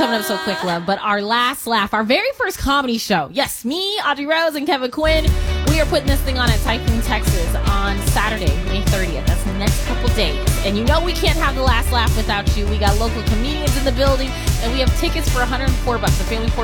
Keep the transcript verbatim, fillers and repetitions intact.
coming up so quick, love. But our last laugh, our very first comedy show. Yes, me, Audrey Rose, and Kevin Quinn. We are putting this thing on at Tycoon, Texas on Saturday, May thirtieth. That's the next couple days. And you know we can't have the last laugh without you. We got local comedians in the building, and we have tickets for one hundred four bucks. The family portion